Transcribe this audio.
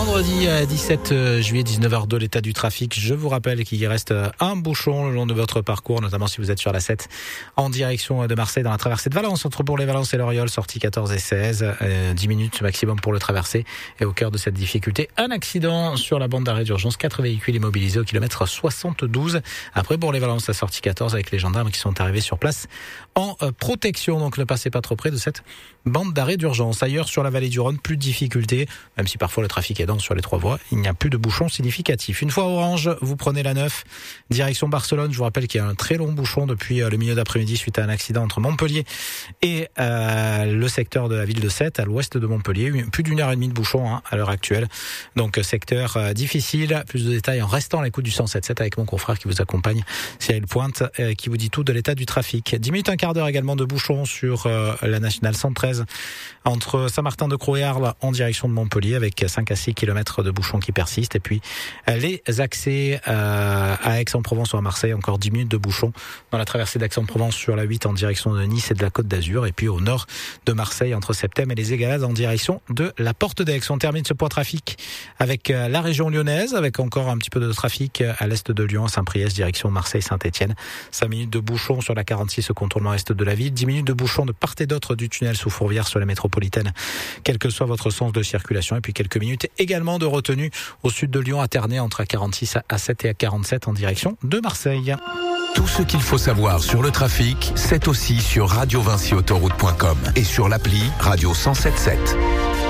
Vendredi 17 juillet 19h02, l'état du trafic. Je vous rappelle qu'il y reste un bouchon le long de votre parcours, notamment si vous êtes sur la 7 en direction de Marseille dans la traversée de Valence, entre Bourg-les-Valence et Loriol, sortie 14 et 16, 10 minutes maximum pour le traverser. Et au cœur de cette difficulté, un accident sur la bande d'arrêt d'urgence, 4 véhicules immobilisés au kilomètre 72. Après Bourg-les-Valence, la sortie 14 avec les gendarmes qui sont arrivés sur place en protection. Donc ne passez pas trop près de cette bande d'arrêt d'urgence. Ailleurs sur la vallée du Rhône, plus de difficultés, même si parfois le trafic est dense sur les trois voies, il n'y a plus de bouchons significatifs. Une fois Orange, vous prenez la 9, direction Barcelone. Je vous rappelle qu'il y a un très long bouchon depuis le milieu d'après-midi suite à un accident entre Montpellier et le secteur de la ville de Sète, à l'ouest de Montpellier. Plus d'une heure et demie de bouchon à l'heure actuelle. Donc secteur difficile. Plus de détails en restant à l'écoute du 107.7 avec mon confrère qui vous accompagne, Cyril Pointe, qui vous dit tout de l'état du trafic. 10 minutes, un quart d'heure également de bouchon sur la nationale 113 entre Saint-Martin-de-Croix et Arles en direction de Montpellier avec 5 à 6 km de bouchons qui persistent. Et puis les accès à Aix-en-Provence ou à Marseille, encore 10 minutes de bouchons dans la traversée d'Aix-en-Provence sur la 8 en direction de Nice et de la Côte d'Azur. Et puis au nord de Marseille entre Septem et les Égalades en direction de la Porte d'Aix. On termine ce point trafic avec la région lyonnaise, avec encore un petit peu de trafic à l'est de Lyon, à Saint-Priest, direction Marseille-Saint-Etienne. 5 minutes de bouchons sur la 46 au contournement est de la ville. 10 minutes de bouchons de part et d'autre du tunnel sous Fourvière sur la métropolitaine, quel que soit votre sens de circulation. Et puis quelques minutes également de retenue au sud de Lyon, à Ternay, entre A46 à 7 et à 47 en direction de Marseille. Tout ce qu'il faut savoir sur le trafic, c'est aussi sur radiovincyautoroute.com et sur l'appli Radio 107.7.